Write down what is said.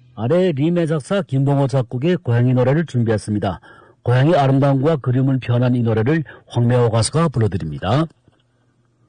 아래 리메 작사 김봉호 작곡의 고양이 노래를 준비했습니다. 고양이 아름다움과 그림을 표현한 이 노래를 황매호 가수가 불러드립니다.